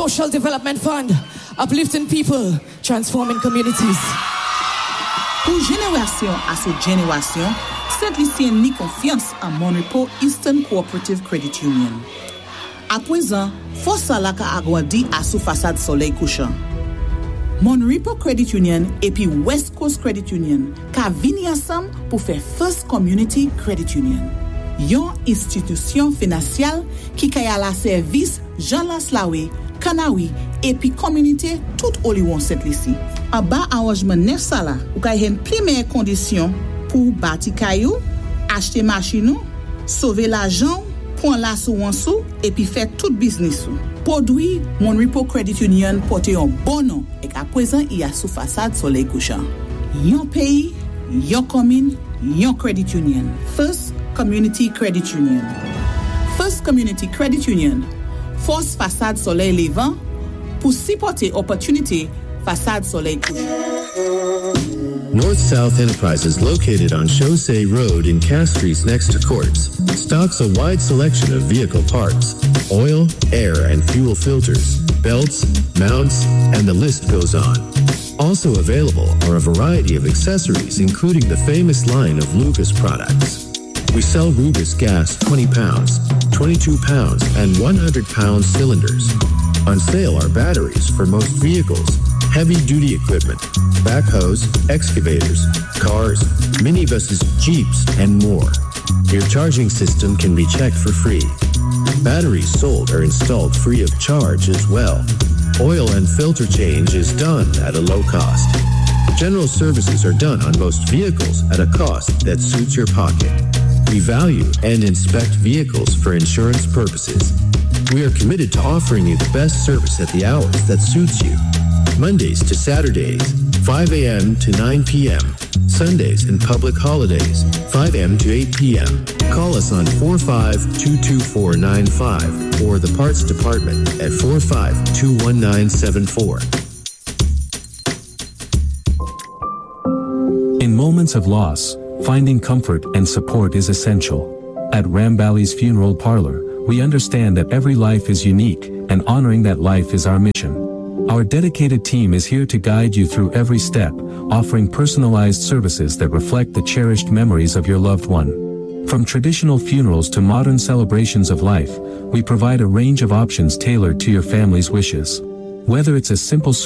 Social Development Fund, uplifting people, transforming communities. Pour génération à cette génération, Saint-Lucien ni confiance en Mon Repos Eastern Cooperative Credit Union. À présent, force à la ka agrandi à sous façade soleil couchant. Mon Repos Credit Union et puis West Coast Credit Union ka vini ensemble pour faire First Community Credit Union. Yon institution financière qui kaya la service Jean-Lance Lawe, Kanawi et puis communauté tout Oliwon Saint-Lucie. En bas arrangement 9 sala, ou kaya une première condition pour bâti kayou, acheter machine, sauver l'argent, prendre la sou en sou et puis faire tout business. Produit Mon Repos Credit Union porte un bon nom et qu'à présent il y a sous façade soleil couchant. Yon pays, yon commune, yon credit union. First Community Credit Union. First Community Credit Union force façade soleil levant pour supporter opportunité façade soleil couchant. North-South Enterprises, located on Chaussee Road in Castries next to Courts, stocks a wide selection of vehicle parts, oil, air, and fuel filters, belts, mounts, and the list goes on. Also available are a variety of accessories, including the famous line of Lucas products. We sell Rubis gas 20 pounds, 22 pounds, and 100 pound cylinders. On sale are batteries for most vehicles, heavy-duty equipment, backhoes, excavators, cars, minibuses, Jeeps, and more. Your charging system can be checked for free. Batteries sold are installed free of charge as well. Oil and filter change is done at a low cost. General services are done on most vehicles at a cost that suits your pocket. We value and inspect vehicles for insurance purposes. We are committed to offering you the best service at the hours that suits you. Mondays to Saturdays, 5 a.m. to 9 p.m. Sundays and public holidays, 5 a.m. to 8 p.m. Call us on 45-22495 or the parts department at 45-21974. In moments of loss, finding comfort and support is essential. At Rambali's Funeral Parlor, we understand that every life is unique, and honoring that life is our mission. Our dedicated team is here to guide you through every step, offering personalized services that reflect the cherished memories of your loved one. From traditional funerals to modern celebrations of life, we provide a range of options tailored to your family's wishes. Whether it's a simple